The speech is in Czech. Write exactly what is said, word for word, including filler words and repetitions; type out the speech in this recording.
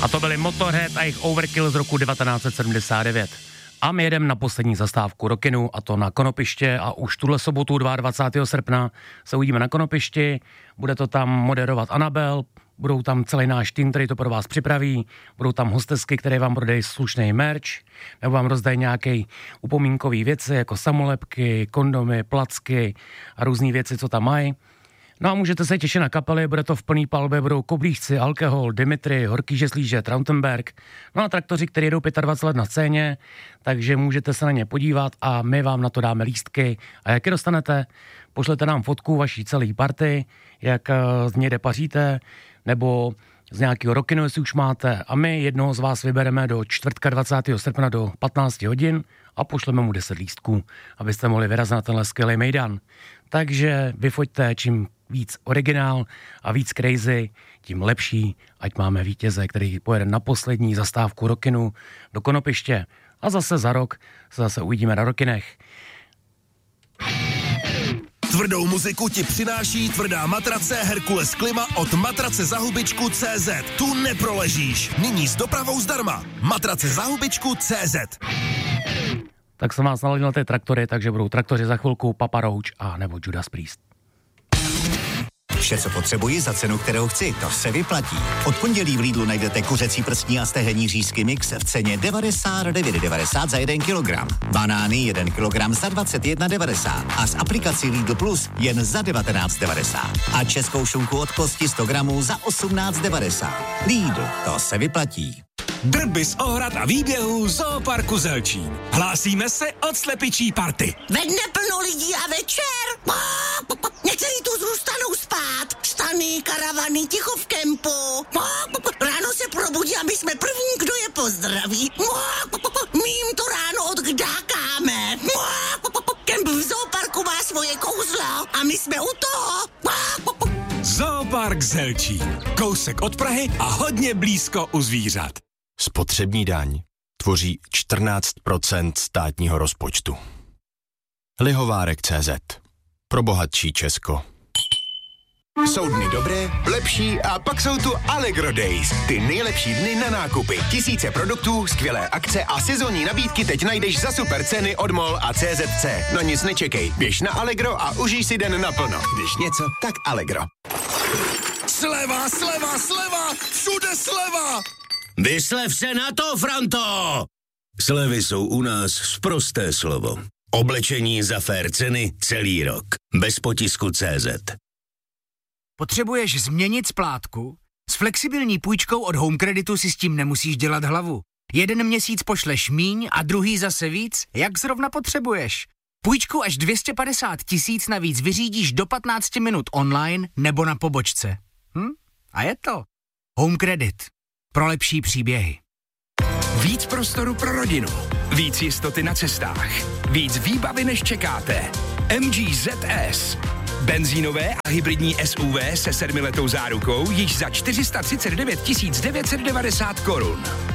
A to byly Motorhead a jejich Overkill z roku devatenáct set sedmdesát devět. A my jedeme na poslední zastávku Rockinu, a to na Konopiště, a už tuhle sobotu dvacátého druhého srpna se uvidíme na Konopišti, bude to tam moderovat Anabel, budou tam celý náš tým, který to pro vás připraví, budou tam hostesky, které vám prodají slušný merch, nebo vám rozdají nějaké upomínkové věci, jako samolepky, kondomy, placky a různé věci, co tam mají. No a můžete se těšit na kapely, bude to v plný palbě, budou Koblížci, Alkohol, Dimitri, Horký žeslíže, Trautenberg, no a Traktoři, kteří jedou dvacet pět let na scéně, takže můžete se na ně podívat a my vám na to dáme lístky. A jak je dostanete? Pošlete nám fotku vaší celé party, jak z někde paříte, nebo z nějakého Rockinu, jestli už máte, a my jednoho z vás vybereme do čtvrtka dvacátého srpna do patnáct hodin a pošleme mu deset lístků, abyste mohli vyrazit na tenhle skvělý mejdan. Takže vyfoďte čím víc originál a víc crazy, tím lepší, ať máme vítěze, který pojede na poslední zastávku Rockinu do Konopiště. A zase za rok se zase uvidíme na Rockinech. Tvrdou muziku ti přináší tvrdá matrace Herkules Klima od matrace za hubičku tečka cé zet. Tu neproležíš. Nyní s dopravou zdarma. Matrace za hubičku tečka cé zet. Tak jsem vás naladil na ty Traktory, takže budou Traktoři za chvilku, Papa Roach a nebo Judas Priest. Vše, co potřebuji za cenu, kterou chci, to se vyplatí. Od pondělí v Lidlu najdete kuřecí prstní a stehenní řízky mix v ceně devadesát devět devadesát za jeden kilogram. Banány jeden kilogram za dvacet jedna devadesát a z aplikací Lidl Plus jen za devatenáct devadesát. A českou šunku od kosti sto gramů za osmnáct devadesát. Lidl, to se vyplatí. Drby z ohrad a výběhů Zooparku Zelčín. Hlásíme se od slepičí party. Ve dne plno lidí a večer. Někteří tu zůstanou spát. Stany, karavany, ticho v kempu. Ráno se probudí a my jsme první, kdo je pozdraví. My jim to ráno odkdákáme. Kemp v Zooparku má svoje kouzlo a my jsme u toho. Zoopark Zelčín. Kousek od Prahy a hodně blízko u zvířat. Spotřební daň tvoří čtrnáct procent státního rozpočtu. Lihovárek tečka cé zet. Pro bohatší Česko. Jsou dny dobré, lepší a pak jsou tu Allegro Days. Ty nejlepší dny na nákupy. Tisíce produktů, skvělé akce a sezónní nabídky teď najdeš za super ceny od MOL a C Z C. No nic nečekej, běž na Allegro a užij si den naplno. Když něco, tak Allegro. Sleva, sleva, sleva, všude sleva! Vyslev se na to, Franto! Slevy jsou u nás sprosté slovo. Oblečení za fér ceny celý rok. Bez potisku tečka cé zet. Potřebuješ změnit splátku? S flexibilní půjčkou od Home Creditu si s tím nemusíš dělat hlavu. Jeden měsíc pošleš míň a druhý zase víc, jak zrovna potřebuješ. Půjčku až dvě stě padesát tisíc navíc vyřídíš do patnáct minut online nebo na pobočce. Hm? A je to. Home Credit. Pro lepší příběhy. Víc prostoru pro rodinu. Víc jistoty na cestách. Víc výbavy, než čekáte. M G Z S. Benzínové a hybridní S U V se sedmiletou zárukou již za čtyři sta třicet devět tisíc devět set devadesát korun.